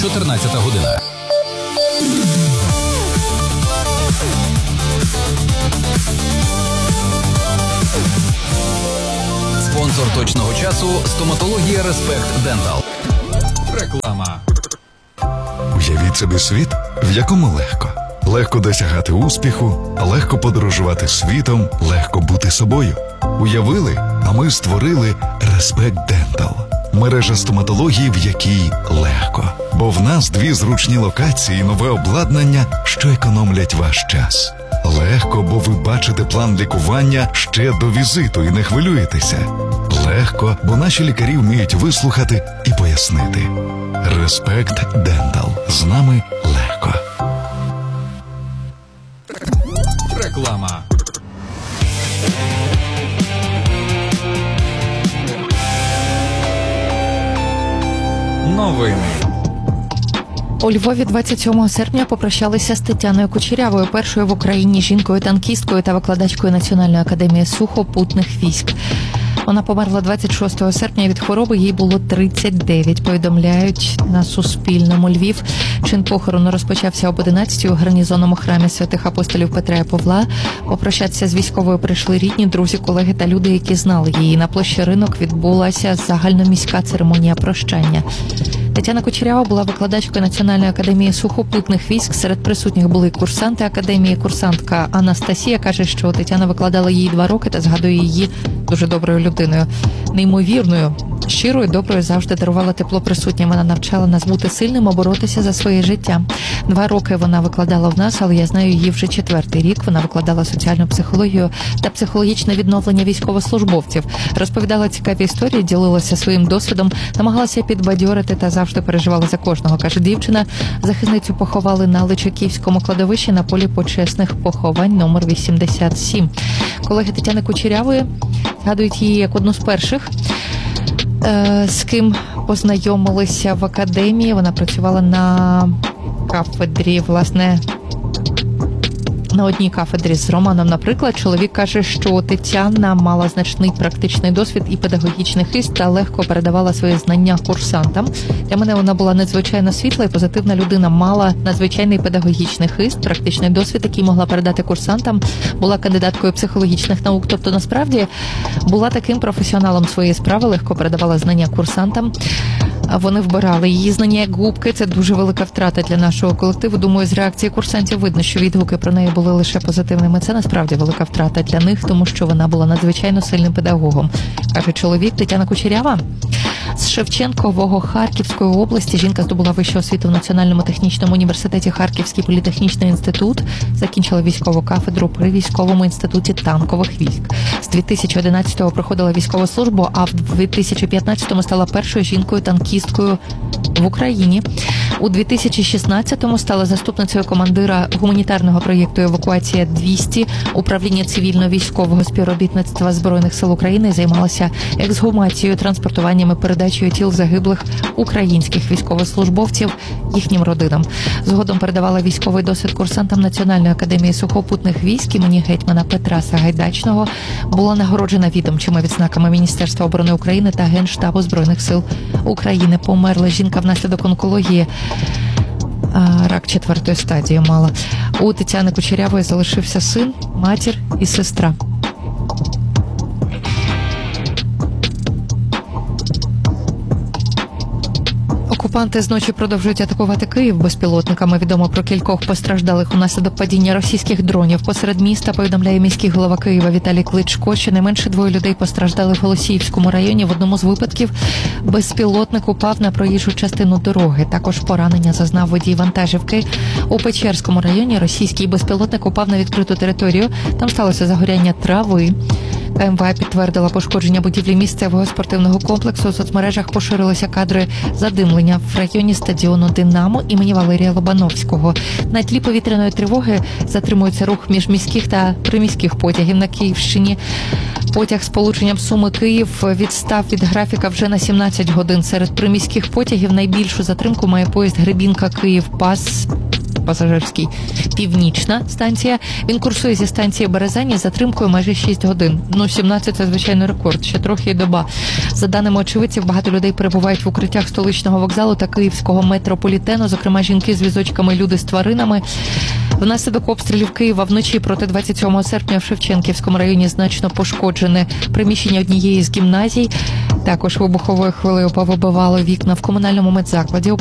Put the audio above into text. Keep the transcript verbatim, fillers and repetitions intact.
чотирнадцята година. Спонсор точного часу – стоматологія Респект Дентал. Реклама. Уявіть собі світ, в якому легко. Легко досягати успіху, легко подорожувати світом, легко бути собою. Уявили, а ми створили Респект Дентал. Мережа стоматології, в якій легко. Бо в нас дві зручні локації і нове обладнання, що економлять ваш час. Легко, бо ви бачите план лікування ще до візиту і не хвилюєтеся. Легко, бо наші лікарі вміють вислухати і пояснити. Респект Дентал. З нами легко. Реклама. Новини. У Львові двадцять сьомого серпня попрощалися з Тетяною Кучерявою, першою в Україні жінкою-танкісткою та викладачкою Національної академії сухопутних військ. Вона померла двадцять шостого серпня від хвороби, їй було тридцять дев'ять, повідомляють на Суспільному. Львів. Чин похорону розпочався об одинадцятій у гарнізонному храмі святих апостолів Петра і Павла. Попрощатися з військовою прийшли рідні, друзі, колеги та люди, які знали її. На площі Ринок відбулася загальноміська церемонія прощання. Тетяна Кучерява була викладачкою Національної академії сухопутних військ. Серед присутніх були курсанти академії. Курсантка Анастасія каже, що Тетяна викладала їй два роки та згадує її дуже доброю людиною. Неймовірною, щирою, доброю, завжди дарувала тепло присутнім. Вона навчала нас бути сильними, боротися за своє життя. Два роки вона викладала в нас, але я знаю її вже четвертий рік. Вона викладала соціальну психологію та психологічне відновлення військовослужбовців. Розповідала цікаві історії, ділилася своїм досвідом, намагалася підбадьорити та завжди переживала за кожного, каже дівчина. Захисницю поховали на Личаківському кладовищі на полі почесних поховань номер вісімдесят сім. Колеги Тетяни Кучерявої згадують її як одну з перших, з ким познайомилися в академії. Вона працювала на кафедрі, власне, на одній кафедрі з Романом, наприклад. Чоловік каже, що Тетяна мала значний практичний досвід і педагогічний хист та легко передавала свої знання курсантам. Для мене вона була надзвичайно світла і позитивна людина, мала надзвичайний педагогічний хист, практичний досвід, який могла передати курсантам, була кандидаткою психологічних наук, тобто насправді була таким професіоналом своєї справи, легко передавала знання курсантам. Вони вбирали її знання як губки. Це дуже велика втрата для нашого колективу. Думаю, з реакції курсантів видно, що відгуки про неї були лише позитивними. Це насправді велика втрата для них, тому що вона була надзвичайно сильним педагогом. Каже чоловік. Тетяна Кучерява з Шевченкового Харківської області. Жінка здобула вищу освіту в Національному технічному університеті Харківський політехнічний інститут. Закінчила військову кафедру при військовому інституті танкових військ. З дві тисячі одинадцятого проходила військову службу, а в дві тисячі п'ятнадцятому стала першою жінкою-танкісткою в Україні. У дві тисячі шістнадцятому стала заступницею командира гуманітарного проєкту «Евакуація двісті» управління цивільно-військового співробітництва Збройних сил України, займалася ексгумацією, транспортуванням і передачею тіл загиблих українських військовослужбовців їхнім родинам. Згодом передавала військовий досвід курсантам Національної академії сухопутних військ імені гетьмана Петра Сагайдачного. Була нагороджена відомчими відзнаками Міністерства оборони України та Генштабу Збройних сил України. Померла жінка внаслідок онкології. Рак четвертої стадії мала. У Тетяни Кучерявої залишився син, матір і сестра. Окупанти зночі продовжують атакувати Київ безпілотниками. Відомо про кількох постраждалих унаслідок падіння російських дронів. Посеред міста, повідомляє міський голова Києва Віталій Кличко, що не менше двоє людей постраждали в Голосіївському районі. В одному з випадків безпілотник упав на проїжджу частину дороги. Також поранення зазнав водій вантажівки. У Печерському районі російський безпілотник упав на відкриту територію. Там сталося загоряння трави. КМВА підтвердила пошкодження будівлі місцевого спортивного комплексу. У соцмережах поширилися кадри задимлення в районі стадіону «Динамо» імені Валерія Лобановського. На тлі повітряної тривоги затримується рух міжміських та приміських потягів на Київщині. Потяг з полученням Суми-Київ відстав від графіка вже на сімнадцять годин. Серед приміських потягів найбільшу затримку має поїзд Гребінка-Київ-Пас. пасажирський Північна станція. Він курсує зі станції Березані з затримкою майже шість годин. Ну, сімнадцять – це, звичайно, рекорд. Ще трохи і доба. За даними очевидців, багато людей перебувають в укриттях столичного вокзалу та київського метрополітену, зокрема жінки з візочками, люди з тваринами. Внаслідок обстрілів Києва вночі проти двадцять сьомого серпня в Шевченківському районі значно пошкоджене приміщення однієї з гімназій. Також вибуховою хвилею повибивало вікна в комунальному медзакладі.